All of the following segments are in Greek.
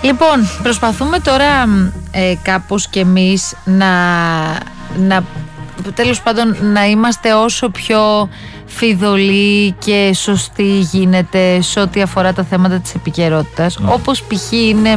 Λοιπόν, προσπαθούμε τώρα κάπως κι εμείς να τέλος πάντων να είμαστε όσο πιο φιδωλοί και σωστοί γίνεται σε ό,τι αφορά τα θέματα της επικαιρότητας, όπως π.χ. είναι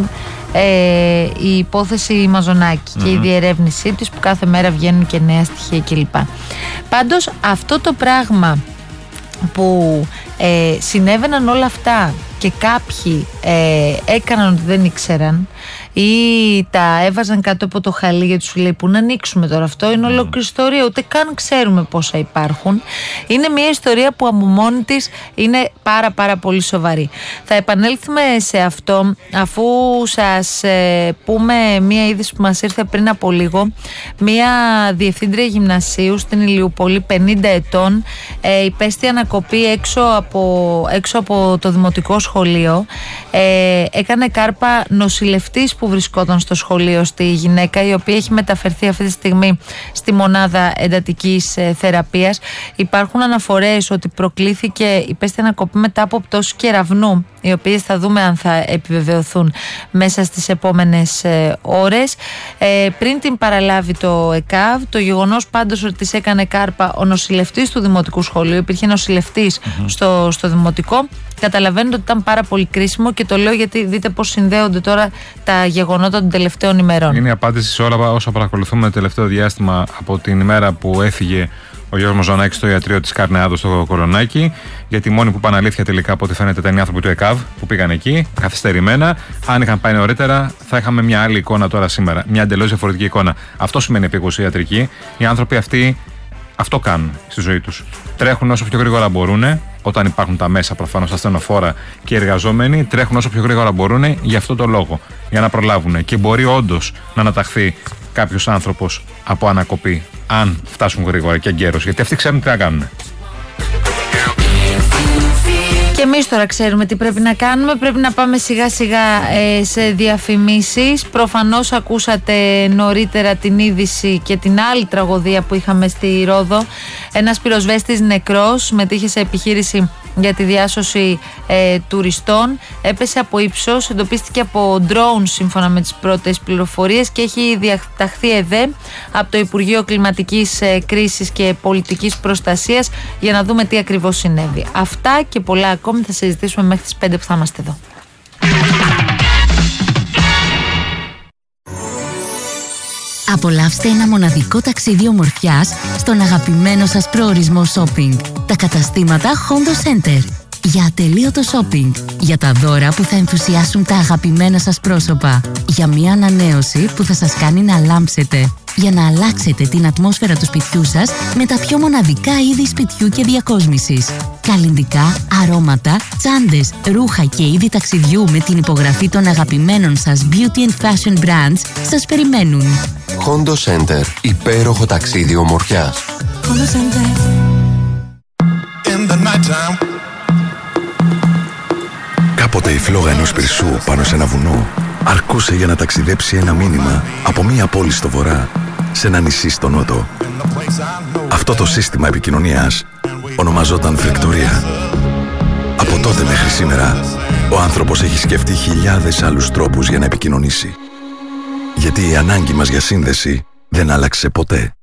η υπόθεση Μαζονάκη και η διερεύνησή της, που κάθε μέρα βγαίνουν και νέα στοιχεία κλπ. Πάντως αυτό το πράγμα που συνέβαιναν όλα αυτά και κάποιοι έκαναν ότι δεν ήξεραν ή τα έβαζαν κάτω από το χαλί, γιατί σου λέει πού να ανοίξουμε τώρα, αυτό είναι ολόκληρη ιστορία, ούτε καν ξέρουμε πόσα υπάρχουν. Είναι μια ιστορία που από μόνη της είναι πάρα πολύ σοβαρή. Θα επανέλθουμε σε αυτό αφού σας πούμε μια είδηση που μας ήρθε πριν από λίγο. Μια διευθύντρια γυμνασίου στην Ηλιούπολη, 50 ετών, υπέστη ανακοπή έξω από το δημοτικό σχολείο. Έκανε κάρπα νοσηλευτής που βρισκόταν στο σχολείο στη γυναίκα, η οποία έχει μεταφερθεί αυτή τη στιγμή στη μονάδα εντατικής θεραπείας. Υπάρχουν αναφορές ότι προκλήθηκε, υπέστη ανακοπή μετά από πτώση κεραυνού, οι οποίες θα δούμε αν θα επιβεβαιωθούν μέσα στις επόμενες ώρες. Πριν την παραλάβει το ΕΚΑΒ, το γεγονός πάντως ότι της έκανε κάρπα ο νοσηλευτής του δημοτικού σχολείου, υπήρχε νοσηλευτής στο δημοτικό, καταλαβαίνετε ότι ήταν πάρα πολύ κρίσιμο, και το λέω γιατί δείτε πώς συνδέονται τώρα τα γεγονότα των τελευταίων ημερών. Είναι η απάντηση σε όλα όσα παρακολουθούμε το τελευταίο διάστημα, από την ημέρα που έφυγε ο Γιώργος Μαζονάκης στο ιατρείο της Καρνεάδος στο Κορονάκι. Γιατί μόνοι που πάνε αλήθεια τελικά, από ό,τι φαίνεται, ήταν οι άνθρωποι του ΕΚΑΒ που πήγαν εκεί, καθυστερημένα. Αν είχαν πάει νωρίτερα, θα είχαμε μια άλλη εικόνα τώρα σήμερα. Μια εντελώς διαφορετική εικόνα. Αυτό σημαίνει επίγουση ιατρική. Οι άνθρωποι αυτοί αυτό κάνουν στη ζωή τους. Τρέχουν όσο πιο γρήγορα μπορούν. Όταν υπάρχουν τα μέσα, προφανώς, ασθενοφόρα και οι εργαζόμενοι, τρέχουν όσο πιο γρήγορα μπορούν για αυτό το λόγο. Για να προλάβουν. Και μπορεί όντως να αναταχθεί κάποιος άνθρωπος από ανακοπή, αν φτάσουν γρήγορα και εγκαίρως. Γιατί αυτοί ξέρουν τι να κάνουν. Και εμείς τώρα ξέρουμε τι πρέπει να κάνουμε. Πρέπει να πάμε σιγά σιγά σε διαφημίσεις. Προφανώς ακούσατε νωρίτερα την είδηση και την άλλη τραγωδία που είχαμε στη Ρόδο. Ένας πυροσβέστης νεκρός, μετήχε σε επιχείρηση για τη διάσωση τουριστών. Έπεσε από ύψος, εντοπίστηκε από drone σύμφωνα με τις πρώτες πληροφορίες και έχει διαταχθεί ΕΔΕ από το Υπουργείο Κλιματικής Κρίσης και Πολιτικής Προστασίας για να δούμε τι ακριβώς συνέβη. Αυτά και πολλά ακόμη θα συζητήσουμε μέχρι τις 5 που θα είμαστε εδώ. Απολαύστε ένα μοναδικό ταξίδι ομορφιάς στον αγαπημένο σας προορισμό shopping. Τα καταστήματα Hondo Center. Για ατελείωτο shopping. Για τα δώρα που θα ενθουσιάσουν τα αγαπημένα σας πρόσωπα. Για μια ανανέωση που θα σας κάνει να λάμψετε. Για να αλλάξετε την ατμόσφαιρα του σπιτιού σας με τα πιο μοναδικά είδη σπιτιού και διακόσμησης. Καλλυντικά, αρώματα, τσάντες, ρούχα και είδη ταξιδιού με την υπογραφή των αγαπημένων σας beauty and fashion brands σας περιμένουν. Hondo Center. Υπέροχο ταξίδι ομορφιάς. Hondo Center. Κάποτε η φλόγα ενός πυρσού πάνω σε ένα βουνό αρκούσε για να ταξιδέψει ένα μήνυμα από μία πόλη στο βορρά σε ένα νησί στο νότο. Αυτό το σύστημα επικοινωνίας ονομαζόταν φρεκτορία. Από τότε μέχρι σήμερα, ο άνθρωπος έχει σκεφτεί χιλιάδες άλλους τρόπους για να επικοινωνήσει. Γιατί η ανάγκη μας για σύνδεση δεν άλλαξε ποτέ.